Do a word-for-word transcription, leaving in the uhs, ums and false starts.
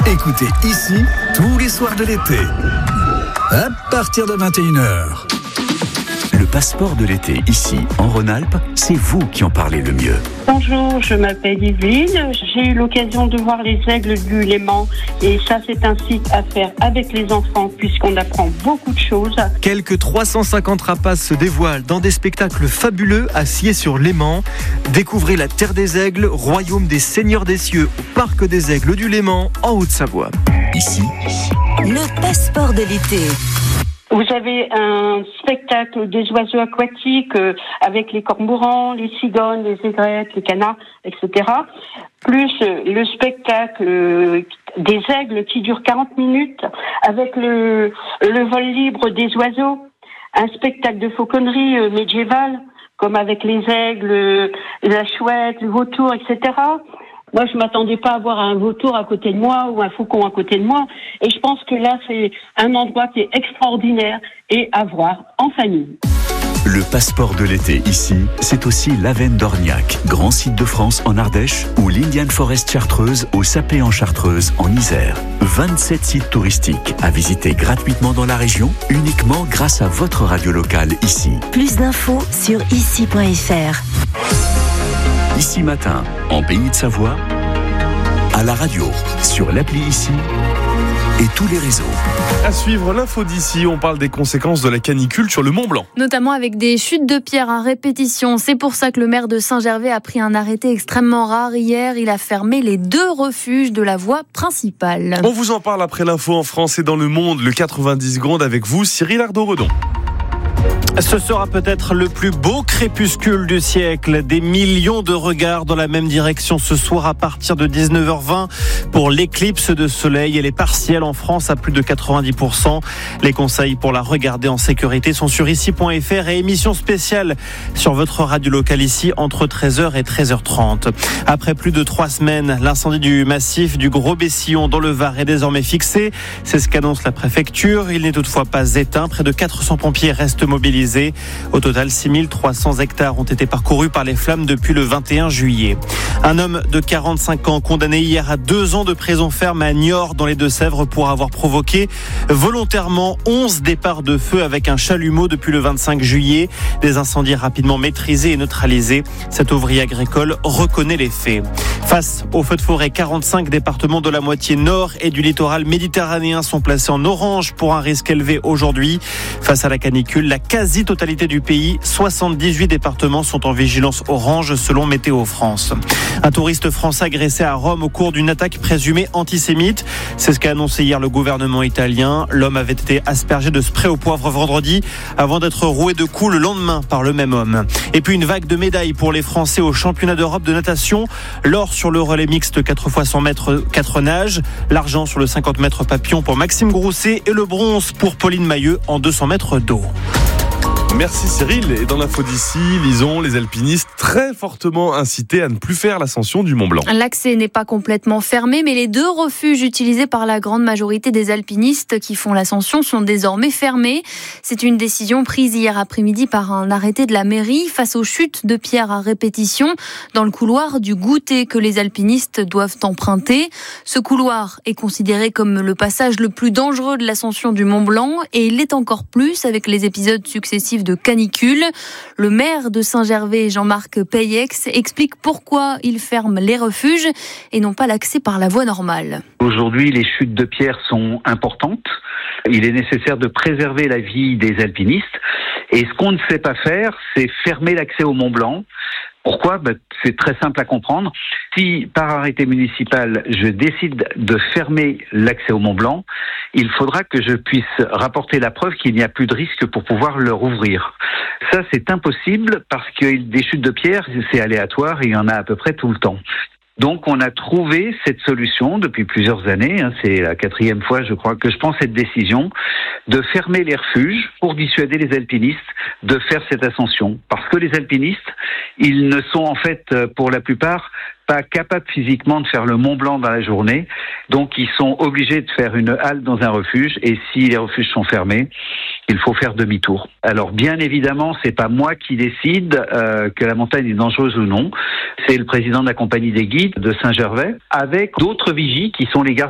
Écoutez ici tous les soirs de l'été, à partir de vingt et une heures. Le passeport de l'été, ici, en Rhône-Alpes, c'est vous qui en parlez le mieux. Bonjour, je m'appelle Yveline. J'ai eu l'occasion de voir les aigles du Léman. Et ça, c'est un site à faire avec les enfants, puisqu'on apprend beaucoup de choses. Quelques trois cent cinquante rapaces se dévoilent dans des spectacles fabuleux à Sciez-sur-Léman. Découvrez la Terre des Aigles, royaume des seigneurs des cieux, au Parc des Aigles du Léman, en Haute-Savoie. Ici, le passeport de l'été. Vous avez un spectacle des oiseaux aquatiques euh, avec les cormorans, les cigognes, les aigrettes, les canards, et cetera. Plus euh, le spectacle euh, des aigles qui dure quarante minutes avec le, le vol libre des oiseaux. Un spectacle de fauconnerie euh, médiévale, comme avec les aigles, euh, la chouette, le vautour, et cetera. Moi, je m'attendais pas à avoir un vautour à côté de moi ou un faucon à côté de moi. Et je pense que là, c'est un endroit qui est extraordinaire et à voir en famille. le passeport de l'été ici, c'est aussi l'Avenne d'Orniac, grand site de France en Ardèche, ou l'Indian Forest Chartreuse au Sapé en Chartreuse en Isère. vingt-sept sites touristiques à visiter gratuitement dans la région, uniquement grâce à votre radio locale ici. Plus d'infos sur ici point f r. Ici Matin, en Pays de Savoie, à la radio, sur l'appli Ici et tous les réseaux. À suivre l'info d'ici, on parle des conséquences de la canicule sur le Mont Blanc. Notamment avec des chutes de pierres à répétition. C'est pour ça que le maire de Saint-Gervais a pris un arrêté extrêmement rare hier. Il a fermé les deux refuges de la voie principale. On vous en parle après l'info en France et dans le monde. Le quatre-vingt-dix secondes avec vous, Cyril Ardo-Redon. Ce sera peut-être le plus beau crépuscule du siècle. Des millions de regards dans la même direction ce soir à partir de dix-neuf heures vingt pour l'éclipse de soleil. Elle est partielle en France à plus de quatre-vingt-dix pour cent. Les conseils pour la regarder en sécurité sont sur ici point f r et émission spéciale sur votre radio locale ici entre treize heures et treize heures trente. Après plus de trois semaines, l'incendie du massif du Gros Bessillon dans le Var est désormais fixé. C'est ce qu'annonce la préfecture. Il n'est toutefois pas éteint. Près de quatre cents pompiers restent mobilisés. Au total, six mille trois cents hectares ont été parcourus par les flammes depuis le vingt et un juillet. Un homme de quarante-cinq ans condamné hier à deux ans de prison ferme à Niort dans les Deux-Sèvres pour avoir provoqué volontairement onze départs de feu avec un chalumeau depuis le vingt-cinq juillet. Des incendies rapidement maîtrisés et neutralisés. Cet ouvrier agricole reconnaît les faits. Face aux feux de forêt, quarante-cinq départements de la moitié nord et du littoral méditerranéen sont placés en orange pour un risque élevé aujourd'hui. Face à la canicule, la quasi-totalité du pays, soixante-dix-huit départements sont en vigilance orange selon Météo France. Un touriste français agressé à Rome au cours d'une attaque présumée antisémite. C'est ce qu'a annoncé hier le gouvernement italien. L'homme avait été aspergé de spray au poivre vendredi avant d'être roué de coups le lendemain par le même homme. Et puis une vague de médailles pour les Français au championnat d'Europe de natation. L'or sur le relais mixte quatre fois cent mètres quatre nages. L'argent sur le cinquante mètres papillon pour Maxime Grousset et le bronze pour Pauline Mailleux en deux cents mètres d'eau. Merci Cyril. Et dans l'info d'ici, lisons les alpinistes très fortement incités à ne plus faire l'ascension du Mont Blanc. L'accès n'est pas complètement fermé, mais les deux refuges utilisés par la grande majorité des alpinistes qui font l'ascension sont désormais fermés. C'est une décision prise hier après-midi par un arrêté de la mairie face aux chutes de pierres à répétition dans le couloir du goûter que les alpinistes doivent emprunter. Ce couloir est considéré comme le passage le plus dangereux de l'ascension du Mont Blanc et il l'est encore plus avec les épisodes successifs de canicule. Le maire de Saint-Gervais, Jean-Marc Payex, explique pourquoi il ferme les refuges et non pas l'accès par la voie normale. Aujourd'hui, les chutes de pierres sont importantes. Il est nécessaire de préserver la vie des alpinistes. Et ce qu'on ne sait pas faire, c'est fermer l'accès au Mont Blanc. Pourquoi ? Ben, c'est très simple à comprendre. Si, par arrêté municipal, je décide de fermer l'accès au Mont Blanc, il faudra que je puisse rapporter la preuve qu'il n'y a plus de risque pour pouvoir le rouvrir. Ça, c'est impossible parce que des chutes de pierre, c'est aléatoire et il y en a à peu près tout le temps. Donc, on a trouvé cette solution depuis plusieurs années, hein, c'est la quatrième fois, je crois, que je prends cette décision de fermer les refuges pour dissuader les alpinistes de faire cette ascension. Parce que les alpinistes, ils ne sont en fait, pour la plupart, pas capables physiquement de faire le Mont Blanc dans la journée. Donc, ils sont obligés de faire une halte dans un refuge. Et si les refuges sont fermés, il faut faire demi-tour. Alors, bien évidemment, c'est pas moi qui décide euh, que la montagne est dangereuse ou non. C'est le président de la compagnie des guides de Saint-Gervais, avec d'autres vigies qui sont les gardes